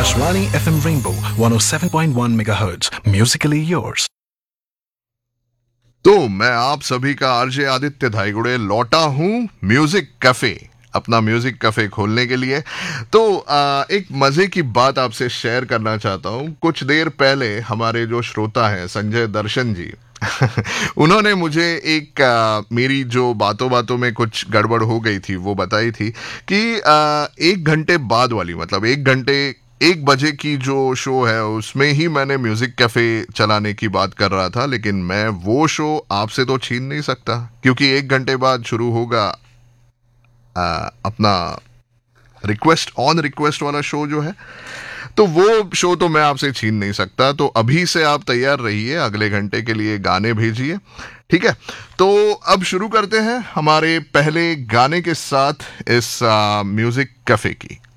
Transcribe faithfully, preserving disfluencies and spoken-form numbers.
Akashvani F M Rainbow one oh seven point one megahertz. Musically yours. तो मैं आप सभी का आरजे आदित्य धाईगुड़े लौटा हूं म्यूजिक कैफे, अपना म्यूजिक कैफे खोलने के लिए। तो आ, एक मजे की बात आपसे शेयर करना चाहता हूं। कुछ देर पहले हमारे जो श्रोता हैं संजय दर्शन जी उन्होंने मुझे एक आ, मेरी जो बातों बातों में कुछ गड़बड़ हो गई थी वो बताई थी कि आ, एक घंटे बाद वाली, मतलब एक घंटे एक बजे की जो शो है उसमें ही मैंने म्यूजिक कैफे चलाने की बात कर रहा था, लेकिन मैं वो शो आपसे तो छीन नहीं सकता क्योंकि एक घंटे बाद शुरू होगा आ, अपना रिक्वेस्ट ऑन रिक्वेस्ट वाला शो जो है। तो वो शो तो मैं आपसे छीन नहीं सकता। तो अभी से आप तैयार रहिए, अगले घंटे के लिए गाने भेजिए, ठीक है। तो अब शुरू करते हैं हमारे पहले गाने के साथ इस आ, म्यूजिक कैफे की।